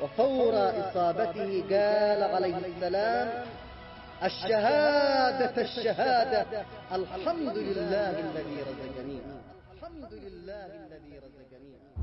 وفور إصابته قال عليه السلام: الشهادة الشهادة، الحمد لله الذي